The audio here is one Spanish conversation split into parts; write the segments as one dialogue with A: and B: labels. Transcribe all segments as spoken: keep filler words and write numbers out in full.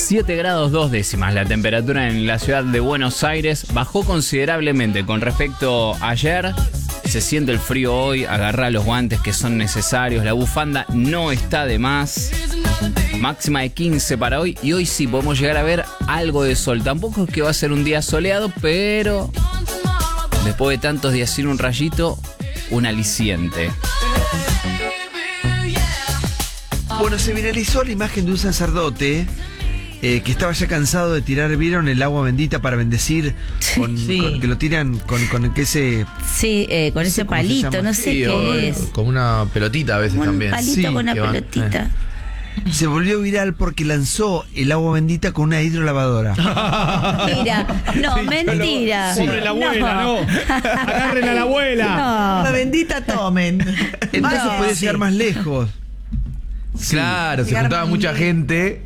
A: siete grados dos décimas la temperatura en la ciudad de Buenos Aires. Bajó considerablemente con respecto a ayer. Se siente el frío hoy, agarrá los guantes que son necesarios. La bufanda no está de más. Máxima de quince para hoy. Y hoy sí podemos llegar a ver algo de sol. Tampoco es que va a ser un día soleado, pero después de tantos días sin un rayito, un aliciente.
B: Bueno, se viralizó la imagen de un sacerdote eh, que estaba ya cansado de tirar, ¿vieron? El agua bendita para bendecir, con,
C: Sí.
B: con- que lo tiran con, con que ese...
C: Sí, eh, con
B: No sé
C: ese
B: cómo se
C: palito,
B: llama.
C: no sé
D: Sí, o-
C: qué es.
D: Como una pelotita a veces
C: Como un
D: también.
C: palito
B: Sí,
C: con una
D: que van-
C: pelotita.
B: Se volvió viral porque lanzó el agua bendita con una hidrolavadora.
C: Mira, no, mentira.
E: Pobre la abuela, no. Agarren a la abuela.
F: La bendita tomen.
B: Entonces
F: Ah,
B: podía
F: sí.
B: llegar más lejos.
D: Claro, se
F: Llegar
D: juntaba
F: más
D: mucha
F: lejos.
D: gente.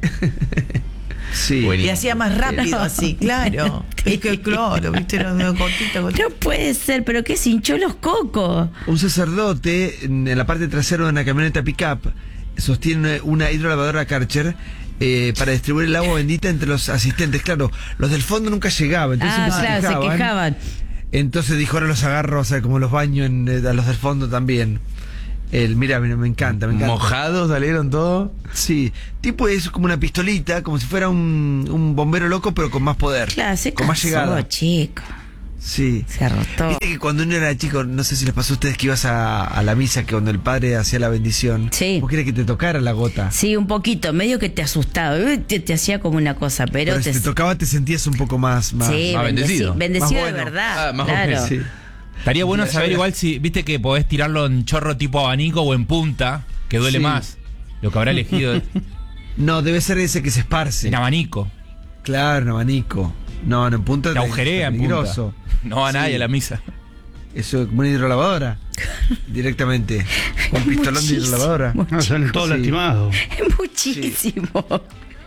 B: Sí.
D: Buenísimo.
F: Y hacía más rápido así, claro. Es que claro, viste, no, no, gotita, gotita.
C: No puede ser, pero ¿qué se hinchó los cocos?
B: Un sacerdote en la parte trasera de una camioneta pick-up sostiene una hidrolavadora Karcher eh, para distribuir el agua bendita entre los asistentes. Claro, los del fondo nunca llegaban, entonces
C: Ah,
B: se
C: claro, se
B: quejaban.
C: quejaban.
B: Entonces dijo, ahora los agarro, o sea, como los baño en, eh, a los del fondo también. El, mira, mira, me encanta, me encanta.
D: Mojados salieron todos.
B: Sí, tipo es como una pistolita, como si fuera un, un bombero loco, pero con más poder.
C: Claro, se
B: con más
C: cansó,
B: llegada.
C: chico.
B: Sí.
C: Se arrotó.
B: Viste que cuando uno era chico, no sé si les pasó a ustedes que ibas a, a la misa, que cuando el padre hacía la bendición,
C: Sí.
B: vos querías que te tocara la gota.
C: Sí, un poquito, medio que te asustaba, eh, te, te hacía como una cosa, pero,
B: Pero si te tocaba te sentías un poco más... más
C: sí,
D: más bendecido.
C: bendecido, bendecido
B: Más
C: de
B: bueno.
C: verdad,
D: Ah, más
C: claro.
D: bueno,
B: sí.
E: Estaría bueno
B: Ya
E: saber
B: verás.
E: igual si, viste que podés tirarlo en chorro tipo abanico o en punta, que duele
B: Sí.
E: más. Lo que habrá elegido
B: No, debe ser ese que se esparce.
E: en abanico.
B: Claro, en abanico. No, no, en punta
E: Te agujerea en punta.
B: peligroso.
E: No va
B: Sí.
E: nadie a la misa.
B: Eso, como una hidrolavadora. Directamente. Un pistolón de
C: Muchísimo.
B: hidrolavadora.
G: No, son todos
B: Sí.
G: lastimados.
C: Muchísimo. Todo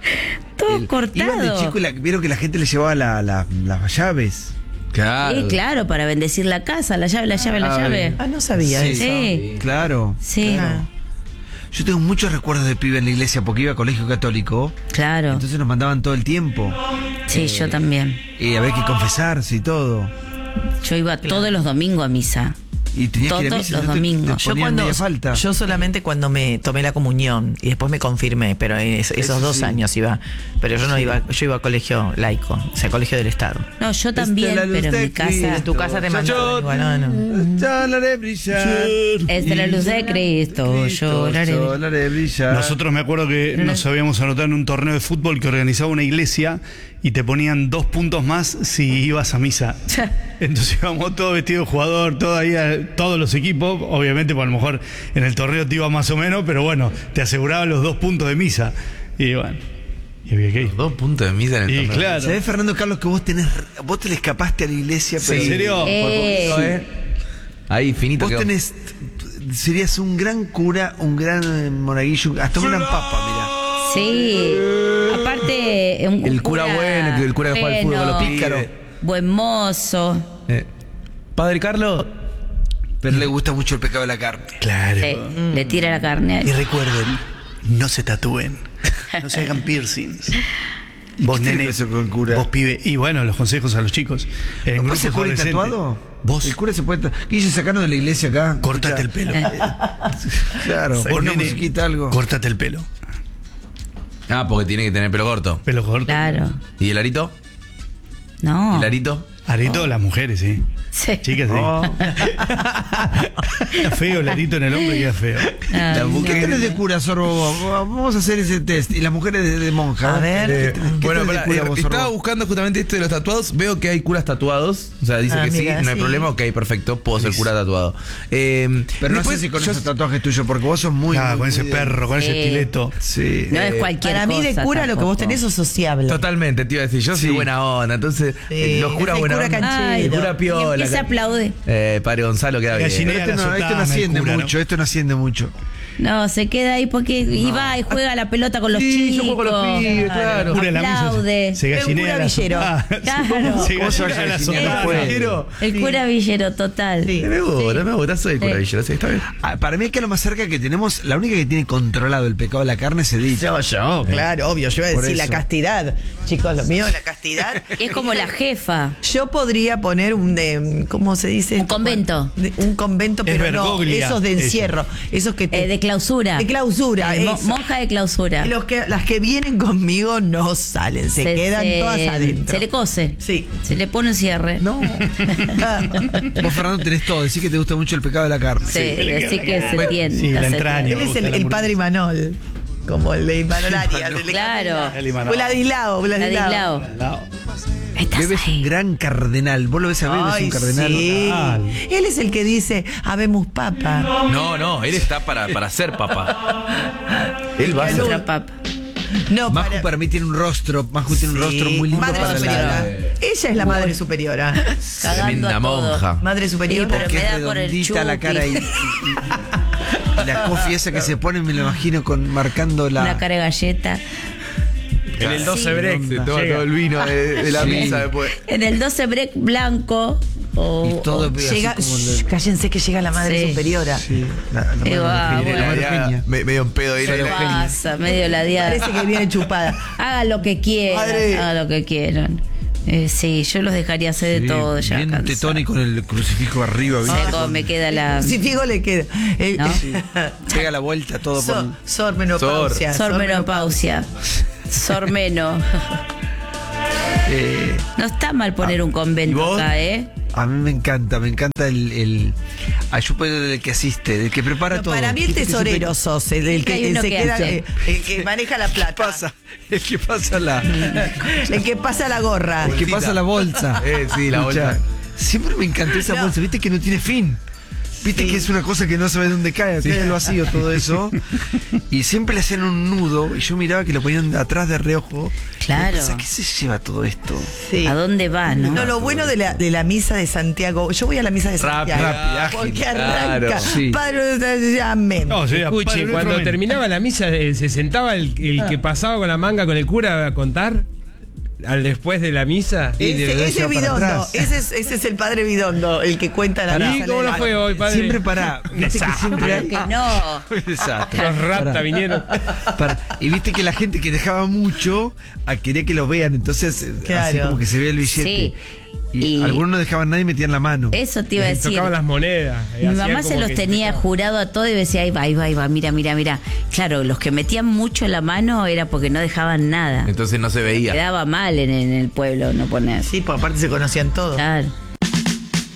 B: El-
C: cortado.
B: Iban de chico y la- vieron que la gente le llevaba la- la- las llaves.
D: Claro.
C: Sí, claro, para bendecir la casa, la llave, la llave, la
D: Ah,
C: llave.
D: bien.
F: Ah, no sabía
B: Sí.
F: eso.
C: Sí,
B: Claro.
C: sí,
F: Ah.
B: Yo tengo muchos recuerdos de pibe en la iglesia porque iba a colegio católico.
C: claro.
B: Entonces nos mandaban todo el tiempo.
C: Sí, yo también.
B: Y había que confesarse y todo.
C: Yo iba todos los domingos a misa.
B: Y tenías que ir a
C: Todos
B: misa,
C: los
B: no te-
C: domingos.
B: te
F: Yo
B: ponían
F: cuando
B: media falta.
F: yo solamente cuando me tomé la comunión y después me confirmé, pero en es- esos
B: Eso
F: dos
B: sí.
F: años iba, pero yo no iba, yo iba a colegio laico, o sea, colegio del Estado.
C: No, yo también,
B: Esta es la luz
C: pero en
B: de
C: mi casa.
B: Cristo.
F: En tu casa te mandaban igual, no, no.
B: Ya la haré brillar.
C: Es de la luz de Cristo, lloraré.
B: Yo la haré brillar.
G: Nosotros me acuerdo que nos sabíamos anotar en un torneo de fútbol que organizaba una iglesia y te ponían dos puntos más si ibas a misa. Entonces íbamos todos vestidos de jugador, todo ahí, a- todos los equipos. Obviamente, pues a lo mejor en el torneo te iba más o menos, pero bueno, te aseguraban los dos puntos de misa. Y bueno, y había que ir.
D: Dos puntos de misa en el
G: Y
D: torneo.
G: claro.
B: ¿Sabés, Fernando Carlos, que vos tenés, vos te le escapaste a la iglesia,
D: Sí.
B: pero
G: ¿En serio?
C: Eh,
D: Por poquito, ¿eh? Ahí, finito.
B: vos
D: quedó.
B: tenés, serías un gran cura, un gran eh, monaguillo, hasta un gran papa, mira.
C: Sí. Aparte, un
D: El cura bueno, que el cura que juega al fútbol con los
C: bueno,
D: pícaros.
C: buen mozo.
D: Eh. Padre Carlos.
B: Pero le gusta mucho el pecado de la carne.
G: Claro.
C: Sí, le tira la carne.
G: Y recuerden, no se tatúen, no se hagan piercings. Vos,
B: ¿Qué tiene
G: nene,
B: que ver eso con el cura?
G: vos pibe, y bueno, los consejos a los chicos. En
B: ¿No
G: grupos
B: se puede ir
G: adolescentes,
B: tatuado?
G: Vos,
B: El cura se puede tatuar. Guille, sacanos de la iglesia acá.
G: córtate el pelo.
B: Claro,
G: Vos,
B: pon una
G: nene,
B: musiquita, algo.
G: córtate el pelo.
D: Ah, porque tiene que tener pelo corto.
G: Pelo corto.
C: Claro.
D: ¿Y el arito?
C: No.
D: ¿El arito?
G: Arito, las mujeres, sí.
C: Sí.
G: Chicas, sí.
B: Oh.
G: Queda feo el arito en el hombre, queda feo.
C: Ah,
D: La
C: no.
D: mujer-
B: ¿Qué tenés de cura, Sorbo? Vamos a hacer ese test. Y las mujeres de, de monja.
F: A ver.
B: ¿Qué tenés- qué
D: Bueno,
B: tenés de
D: pará,
B: cura
D: eh,
B: vos,
D: estaba
B: Sorbo?
D: buscando justamente esto de los tatuados. Veo que hay curas tatuados. O sea, dice
F: Ah,
D: que
F: mira,
D: sí, no hay
F: sí.
D: problema. Ok, perfecto, puedo ser cura tatuado. Eh,
B: Pero no
D: después
B: sé si con
D: yo-
B: esos tatuajes tuyos, porque vos sos muy.
G: Ah,
B: muy-
G: con ese
B: muy de-
G: perro, con ese
C: Sí.
G: estileto.
B: Sí.
C: No es
D: Eh,
C: cualquier
F: Para mí de
C: cosa
F: cura lo que vos
C: tampoco.
F: tenés es sociable.
D: Totalmente, te iba a decir, yo soy
B: Sí.
D: buena onda, entonces
F: Sí,
D: eh, los curas
F: ese
D: buena
F: cura
D: onda.
F: canchero.
C: Ay,
D: El cura
C: y
D: piola.
C: empieza a aplaudir.
D: Eh, padre Gonzalo queda bien.
G: Gallinea.
B: Pero este no,
G: la
B: este no
G: sotana,
B: asciende
G: el cura, ¿no?
B: mucho, esto no asciende mucho.
C: No, se queda ahí porque y va y juega la pelota con los
D: Sí,
C: chicos.
D: yo juego con los pibes, claro.
G: Cura la misa,
C: Aplaude.
G: se
F: Es un
G: gallinea
F: cura
G: la
F: villero.
G: sopada.
C: Claro.
G: Se
B: ¿Cómo se va a
G: gallinea la
B: gallinear?
G: sopada.
B: No puede.
D: Quiero.
C: El cura villero total.
F: Sí.
D: Me gusta, me gusta, soy cura
C: Sí.
D: villero, sí, está bien.
B: Ah, para mí, que lo más cerca que tenemos, la única que tiene controlado el pecado de la carne es Edith.
F: Yo, yo, claro, obvio. Yo iba a
B: Por
F: decir la
B: eso.
F: castidad. Chicos, lo mío es la castidad.
C: Es como la jefa.
F: Yo podría poner un de, ¿cómo se dice?
C: Un convento.
F: De- un convento,
G: Es
F: pero no,
G: Bergoglia,
F: esos de
G: ella.
F: encierro, esos que te,
C: Eh, de clausura.
F: de clausura,
C: Eh, mo-
F: eso.
C: monja de clausura.
F: Los que, las que vienen conmigo no salen, se, quedan todas adentro.
C: Se le cose.
F: Sí.
C: Se le pone un cierre.
B: No. Vos, Fernando, tenés todo. Decís que te gusta mucho el pecado de la carne.
C: Sí, así que se tiende.
G: Sí, la
C: se
G: entraña.
F: Él
C: tiende.
F: es el, el padre Imanol, como el de Imanol Arias. el de
C: Claro.
G: El Imanol.
F: Vladislao, Vladislao.
C: Ladislao. Estás
B: Bebe es un
C: ahí.
B: gran cardenal. Vos lo ves a Bebe, es
F: Ay,
B: un cardenal.
F: sí.
G: Total.
F: Él es el que dice, habemos papa.
D: No, no, él está para, para ser papá. Él va a ser.
C: Nuestra papa.
F: No,
B: Maju
F: para,
B: para mí tiene un rostro, Maju tiene un
F: Sí,
B: rostro muy lindo
F: madre
B: para
F: superiora.
B: la...
F: Ella es la madre superiora.
C: Cagando
D: Tremenda
C: a todo.
D: monja.
F: Madre
C: Sí,
F: superiora.
C: pero
B: Porque
C: me
B: es
C: da por el
B: redondita la
C: chupi.
B: cara y, y- y- y la coffee esa que se pone, me lo imagino con marcando la...
C: Una cara de galleta.
E: En el doce break.
D: Se toma
E: llega.
D: todo el vino de, de la
B: Sí.
D: misa después.
C: En el doce break blanco. O,
B: Y todo
C: o-
B: así
F: Llega,
B: como
F: shh,
B: le-
F: cállense que llega la madre
C: Sí.
F: superiora.
B: Sí, la, la
C: Eh,
B: madre
C: va,
B: Eugenia, la
C: bueno.
B: madre
D: Ya,
B: Eugenia.
D: me, medio en pedo ahí.
C: ¿Qué
D: la-
C: pasa? Medio ladeada.
F: Parece que viene chupada.
C: Haga lo que quieran.
F: Madre.
C: Haga lo que quieran. Eh, sí, yo los dejaría hacer de
B: Sí,
C: todo ya.
B: bien
C: cansada.
B: tetón y con el crucifijo arriba.
C: No sé
B: ¿viste?
C: cómo me queda la.
F: Si fijo le queda. Eh,
C: ¿No?
B: Pega la vuelta todo
F: Sor,
B: por...
F: sor menopausia.
C: Sormenopausia. Sormeno.
B: Eh,
C: No está mal poner un
D: ¿y
C: convento
D: vos?
C: acá, ¿eh?
B: a mí me encanta, me encanta el... el ah, yo puedo del que asiste, del que prepara
F: No,
B: todo.
F: para mí el
B: ¿Viste que
F: tesorero
B: siempre-
F: sos, el, el
C: Que hay
F: que,
C: uno
F: se
C: que
F: queda,
C: hace.
F: eh, el que maneja la plata.
B: pasa, el que pasa la...
F: El que pasa la gorra.
B: el que pasa la bolsa.
D: Eh, sí, la
B: Escuchá,
D: bolsa.
B: Siempre me encantó esa
F: No.
B: bolsa, viste que no tiene fin. Viste
F: Sí.
B: que es una cosa que no sabe dónde cae, cae al vacío todo eso. Y siempre le hacían un nudo y yo miraba que lo ponían atrás de reojo.
C: Claro.
B: Y pensaba, ¿qué se lleva todo esto?
F: Sí.
C: ¿A dónde va, no?
F: No, lo bueno de la, de la misa de Santiago, yo voy a la misa de
D: Rápida,
F: Santiago.
B: rápida, ágil,
F: porque
D: claro.
F: arranca.
B: Sí.
F: Padre, amén.
G: No, sería
E: Escuche,
G: padre nuestro,
E: cuando
G: amén.
E: terminaba la misa, eh, se sentaba el, el que pasaba con la manga con el cura a contar al después de la misa.
B: Y de
F: Ese,
B: derecha
F: ese
B: para
F: Bidondo,
B: atrás.
F: ese es, ese es el padre Bidondo, el que cuenta la
E: ¿Y
F: misa.
E: cómo no fue hoy, padre?
B: Siempre para. Viste que siempre hay.
C: Que no.
B: Desastre.
E: Los rata
B: Pará.
E: vinieron.
B: Para- y viste que la gente que dejaba mucho a querer que lo vean, entonces eh, así
F: Claro.
B: como que se ve el billete.
C: Sí.
B: Y,
C: Y-
B: algunos no dejaban nada y metían la mano.
C: Eso te iba a
E: Les
C: decir.
E: tocaban las monedas. eh,
C: Mi
E: hacían
C: mamá se
E: como
C: los
E: que-
C: tenía jurado a todo y decía, ahí va, ahí va, ahí va, mira, mira, mira. Claro, los que metían mucho la mano era porque no dejaban nada.
D: Entonces no se veía.
C: Quedaba mal en, en el pueblo no poner.
F: Sí, por aparte se conocían todos.
C: Claro.